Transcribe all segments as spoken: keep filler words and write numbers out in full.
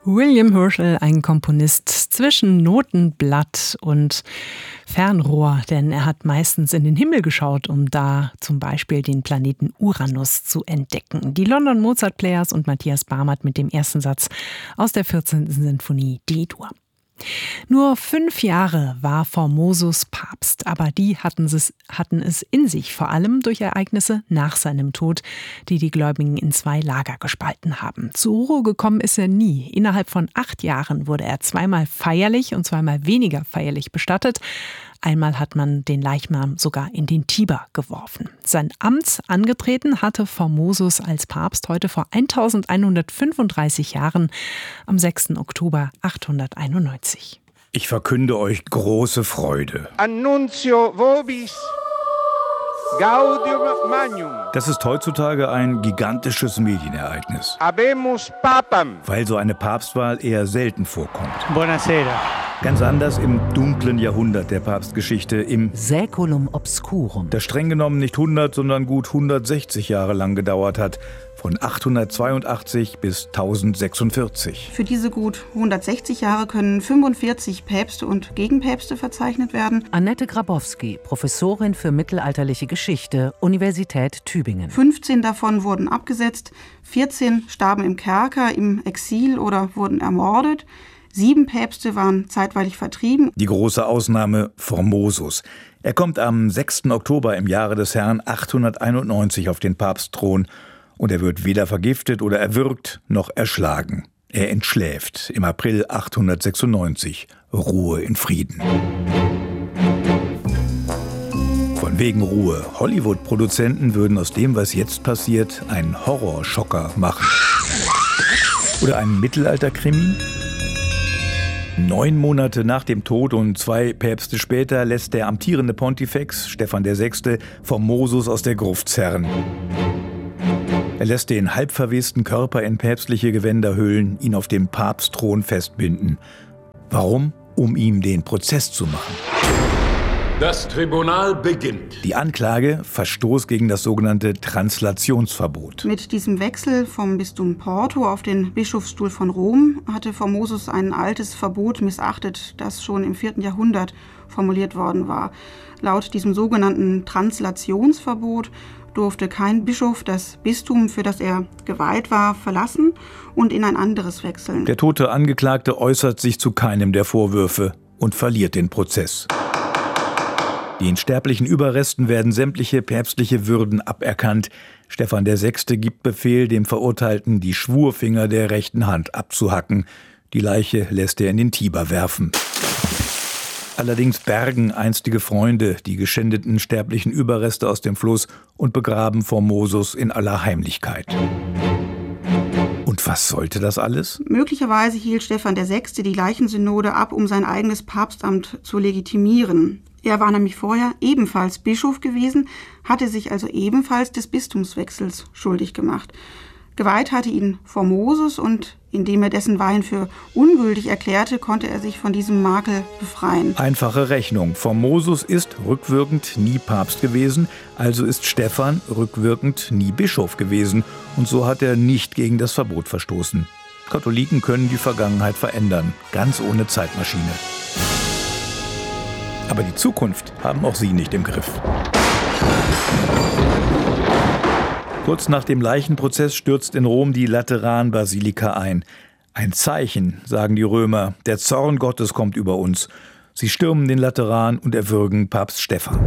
William Herschel, ein Komponist zwischen Notenblatt und Fernrohr, denn er hat meistens in den Himmel geschaut, um da zum Beispiel den Planeten Uranus zu entdecken. Die London Mozart Players und Matthias Barmert mit dem ersten Satz aus der vierzehnten Sinfonie D-Dur. Nur fünf Jahre war Formosus Papst, aber die hatten es, hatten es in sich, vor allem durch Ereignisse nach seinem Tod, die die Gläubigen in zwei Lager gespalten haben. Zur Ruhe gekommen ist er nie. Innerhalb von acht Jahren wurde er zweimal feierlich und zweimal weniger feierlich bestattet. Einmal hat man den Leichnam sogar in den Tiber geworfen. Sein Amt angetreten hatte Formosus als Papst heute vor eintausendeinhundertfünfunddreißig Jahren am sechsten Oktober achthunderteinundneunzig. Ich verkünde euch große Freude. Annuncio vobis gaudium magnum. Das ist heutzutage ein gigantisches Medienereignis, Habemus papam. weil so eine Papstwahl eher selten vorkommt. Buonasera. Ganz anders im dunklen Jahrhundert der Papstgeschichte, im Saeculum obscurum. das streng genommen nicht hundert, sondern gut hundertsechzig Jahre lang gedauert hat, von achthundertzweiundachtzig bis tausendsechsundvierzig. Für diese gut hundertsechzig Jahre können fünfundvierzig Päpste und Gegenpäpste verzeichnet werden. Annette Grabowski, Professorin für mittelalterliche Geschichte, Universität Tübingen. fünfzehn davon wurden abgesetzt, vierzehn starben im Kerker, im Exil oder wurden ermordet. Sieben Päpste waren zeitweilig vertrieben. Die große Ausnahme Formosus. Er kommt am sechsten Oktober im Jahre des Herrn achthunderteinundneunzig auf den Papstthron und er wird weder vergiftet oder erwürgt noch erschlagen. Er entschläft im April achthundertsechsundneunzig. Ruhe in Frieden. Von wegen Ruhe. Hollywood-Produzenten würden aus dem, was jetzt passiert, einen Horrorschocker machen. Oder einen Mittelalterkrimi? Neun Monate nach dem Tod und zwei Päpste später lässt der amtierende Pontifex, Stephan der Sechste, Formosus aus der Gruft zerren. Er lässt den halbverwesten Körper in päpstliche Gewänder hüllen, ihn auf dem Papstthron festbinden. Warum? Um ihm den Prozess zu machen. Das Tribunal beginnt. Die Anklage: Verstoß gegen das sogenannte Translationsverbot. Mit diesem Wechsel vom Bistum Porto auf den Bischofsstuhl von Rom hatte Formosus ein altes Verbot missachtet, das schon im vierten Jahrhundert formuliert worden war. Laut diesem sogenannten Translationsverbot durfte kein Bischof das Bistum, für das er geweiht war, verlassen und in ein anderes wechseln. Der tote Angeklagte äußert sich zu keinem der Vorwürfe und verliert den Prozess. Den sterblichen Überresten werden sämtliche päpstliche Würden aberkannt. Stephan der Sechste gibt Befehl, dem Verurteilten die Schwurfinger der rechten Hand abzuhacken. Die Leiche lässt er in den Tiber werfen. Allerdings bergen einstige Freunde die geschändeten sterblichen Überreste aus dem Fluss und begraben Formosus in aller Heimlichkeit. Und was sollte das alles? Möglicherweise hielt Stephan der Sechste die Leichensynode ab, um sein eigenes Papstamt zu legitimieren. Er war nämlich vorher ebenfalls Bischof gewesen, hatte sich also ebenfalls des Bistumswechsels schuldig gemacht. Geweiht hatte ihn Formosus und indem er dessen Weihen für ungültig erklärte, konnte er sich von diesem Makel befreien. Einfache Rechnung. Formosus ist rückwirkend nie Papst gewesen, also ist Stephan rückwirkend nie Bischof gewesen. Und so hat er nicht gegen das Verbot verstoßen. Katholiken können die Vergangenheit verändern, ganz ohne Zeitmaschine. Aber die Zukunft haben auch sie nicht im Griff. Kurz nach dem Leichenprozess stürzt in Rom die Lateranbasilika ein. Ein Zeichen, sagen die Römer, der Zorn Gottes kommt über uns. Sie stürmen den Lateran und erwürgen Papst Stephan.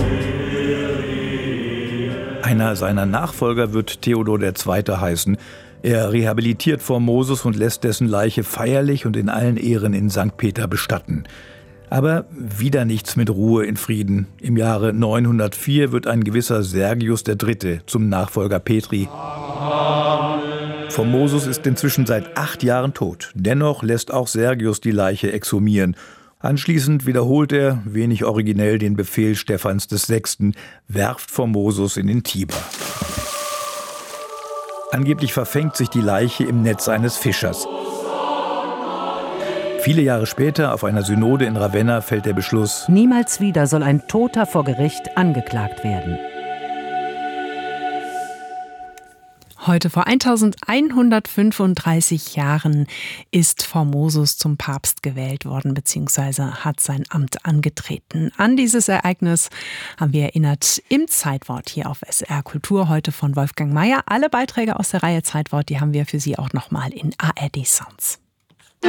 Einer seiner Nachfolger wird Theodor der Zweite heißen. Er rehabilitiert Formosus und lässt dessen Leiche feierlich und in allen Ehren in Sankt Peter bestatten. Aber wieder nichts mit Ruhe in Frieden. Im Jahre neunhundertvier wird ein gewisser Sergius der Dritte zum Nachfolger Petri. Formosus ist inzwischen seit acht Jahren tot. Dennoch lässt auch Sergius die Leiche exhumieren. Anschließend wiederholt er, wenig originell, den Befehl Stephans des Sechsten, werft Formosus in den Tiber. Angeblich verfängt sich die Leiche im Netz eines Fischers. Viele Jahre später, auf einer Synode in Ravenna, fällt der Beschluss: Niemals wieder soll ein Toter vor Gericht angeklagt werden. Heute vor eintausendeinhundertfünfunddreißig Jahren ist Formosus zum Papst gewählt worden bzw. hat sein Amt angetreten. An dieses Ereignis haben wir erinnert im Zeitwort hier auf S R Kultur, heute von Wolfgang Mayer. Alle Beiträge aus der Reihe Zeitwort, die haben wir für Sie auch nochmal in A R D Sounds.